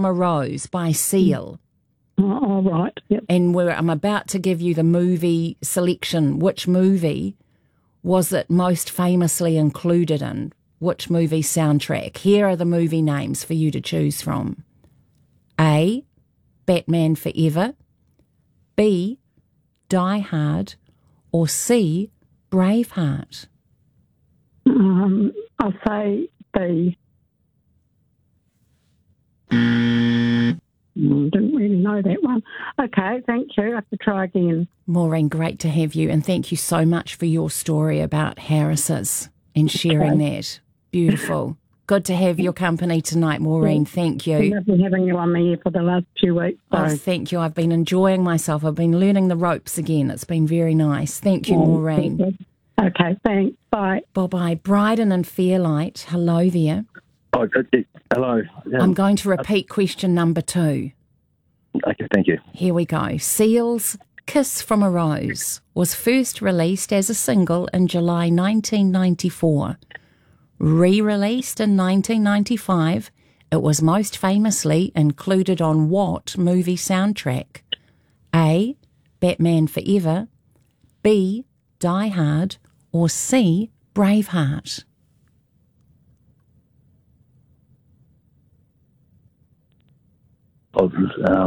from a Rose by Seal. Oh, right. Yep. And I'm about to give you the movie selection. Which movie was it most famously included in? Which movie soundtrack? Here are the movie names for you to choose from. A, Batman Forever. B, Die Hard. Or C, Braveheart. I'll say B. Didn't really know that one. Okay, thank you. I have to try again. Maureen, great to have you, and thank you so much for your story about Harris's and sharing that. Beautiful. Good to have your company tonight, Maureen. Thank you. I've been having you on the air for the last 2 weeks. So. Oh, thank you. I've been enjoying myself. I've been learning the ropes again. It's been very nice. Thank you, Maureen. Okay, thanks. Bye. Bye-bye. Bryden and Fairlight, hello there. Oh, hello. Yeah. I'm going to repeat question number 2. Okay, thank you. Here we go. Seal's Kiss from a Rose was first released as a single in July 1994. Re-released in 1995, it was most famously included on what movie soundtrack? A, Batman Forever. B, Die Hard. Or C, Braveheart? So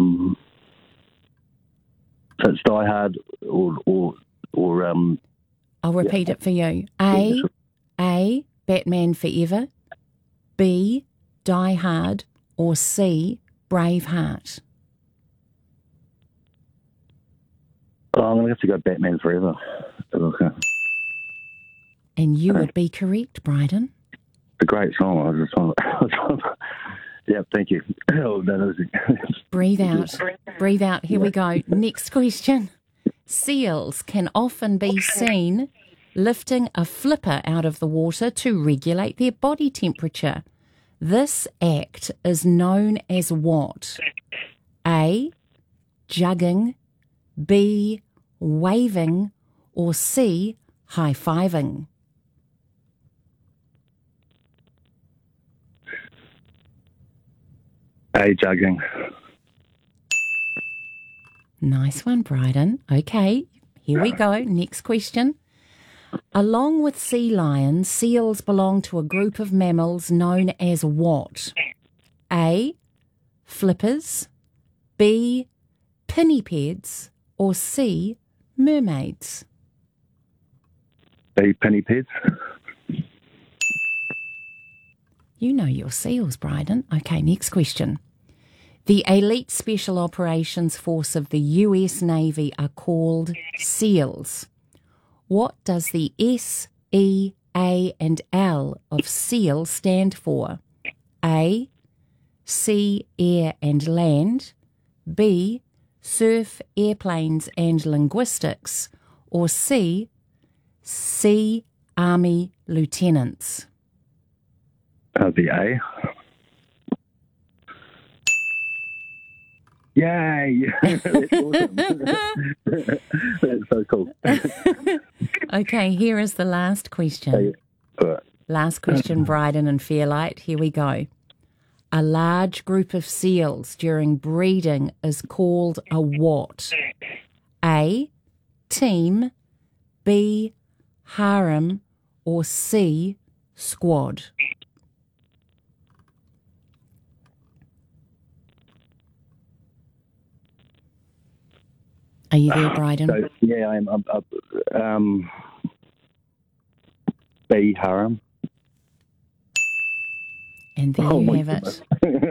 it's Die Hard or I'll repeat it for you. A, Batman Forever. B, Die Hard. Or C, Braveheart? I'm going to have to go Batman Forever. Okay. And you would be correct, Bryden. A great song. I was just trying to... Yeah, thank you. Oh, no, Breathe out. Breathe out. Here we go. Next question. Seals can often be seen lifting a flipper out of the water to regulate their body temperature. This act is known as what? A, jugging. B, waving. Or C, high-fiving? A, jugging. Nice one, Bryden. Okay, here we go. Next question. Along with sea lions, seals belong to a group of mammals known as what? A, flippers. B, pinnipeds. Or C, mermaids? B, pinnipeds. You know your seals, Bryden. Okay, next question. The Elite Special Operations Force of the US Navy are called SEALs. What does the S, E, A and L of SEAL stand for? A, Sea, Air and Land. B, Surf, Airplanes and Linguistics. Or C, Sea, Army, Lieutenants? The A. Yay! That's awesome. That's so cool. Okay, here is the last question. Last question, Bryden and Fairlight. Here we go. A large group of seals during breeding is called a what? A, team. B, harem. Or C, squad? Are you there, Bryden? So, yeah, I am. B, harem. And there you have it.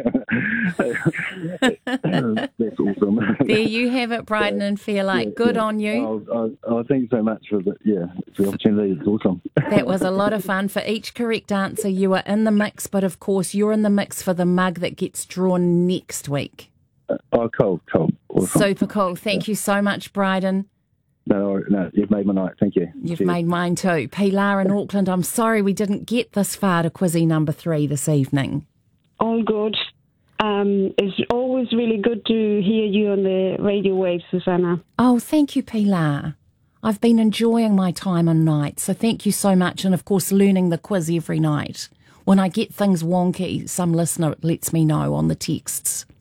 That's awesome. There you have it, Bryden and Fairlight. Good on you. Thank you so much for the opportunity. It's awesome. That was a lot of fun. For each correct answer, you are in the mix, but of course, you're in the mix for the mug that gets drawn next week. Cool. Awesome. Super cool. Thank you so much, Bryden. No, you've made my night. Thank you. You've Cheers. made mine too. Pilar in Auckland, I'm sorry we didn't get this far to Quizzy number 3 this evening. All good. It's always really good to hear you on the radio waves, Susanna. Oh, thank you, Pilar. I've been enjoying my time on night, so thank you so much. And, of course, learning the quiz every night. When I get things wonky, some listener lets me know on the texts.